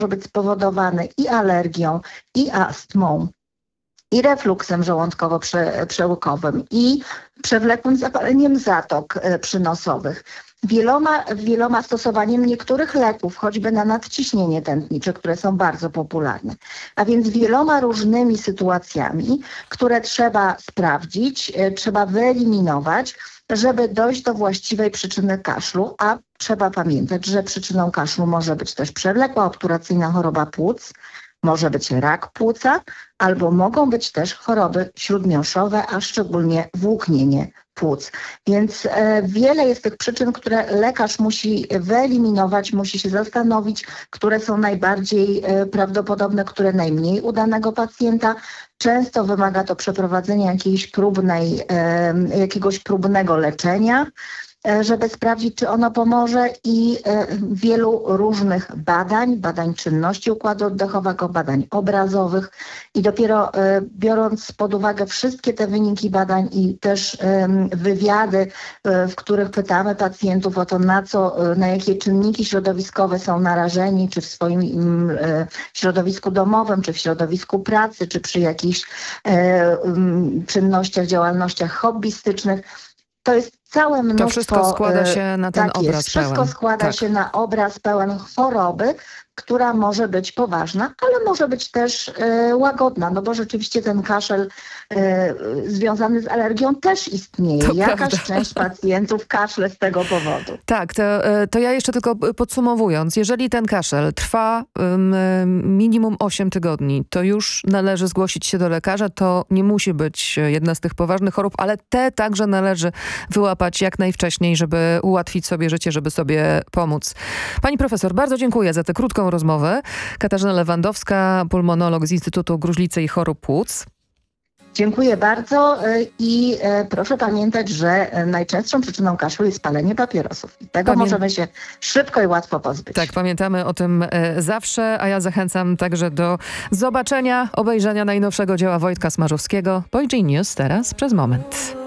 być spowodowany i alergią, i astmą, i refluksem żołądkowo-przełykowym, i przewlekłym zapaleniem zatok przynosowych. Wieloma stosowaniem niektórych leków, choćby na nadciśnienie tętnicze, które są bardzo popularne. A więc wieloma różnymi sytuacjami, które trzeba sprawdzić, trzeba wyeliminować, żeby dojść do właściwej przyczyny kaszlu, a trzeba pamiętać, że przyczyną kaszlu może być też przewlekła obturacyjna choroba płuc, może być rak płuca, albo mogą być też choroby śródmiąższowe, a szczególnie włóknienie płuc. Więc wiele jest tych przyczyn, które lekarz musi wyeliminować, musi się zastanowić, które są najbardziej prawdopodobne, które najmniej u danego pacjenta. Często wymaga to przeprowadzenia jakiegoś próbnego leczenia, żeby sprawdzić, czy ono pomoże, i wielu różnych badań czynności układu oddechowego, badań obrazowych, i dopiero biorąc pod uwagę wszystkie te wyniki badań i też wywiady, w których pytamy pacjentów o to, na jakie czynniki środowiskowe są narażeni, czy w swoim środowisku domowym, czy w środowisku pracy, czy przy jakichś czynnościach, działalnościach hobbystycznych, to jest całe mnóstwo... To wszystko składa się na ten obraz pełen. Wszystko składa się na obraz pełen choroby, która może być poważna, ale może być też łagodna, no bo rzeczywiście ten kaszel związany z alergią też istnieje. To Jakaś prawda. część pacjentów kaszle z tego powodu. Tak, to ja jeszcze tylko podsumowując, jeżeli ten kaszel trwa minimum 8 tygodni, to już należy zgłosić się do lekarza. To nie musi być jedna z tych poważnych chorób, ale te także należy wyłapać jak najwcześniej, żeby ułatwić sobie życie, żeby sobie pomóc. Pani profesor, bardzo dziękuję za tę krótką rozmowę. Katarzyna Lewandowska, pulmonolog z Instytutu Gruźlicy i Chorób Płuc. Dziękuję bardzo i proszę pamiętać, że najczęstszą przyczyną kaszlu jest palenie papierosów. I tego możemy się szybko i łatwo pozbyć. Tak, pamiętamy o tym zawsze, a ja zachęcam także do zobaczenia, obejrzenia najnowszego dzieła Wojtka Smarzowskiego. POIG News teraz przez moment.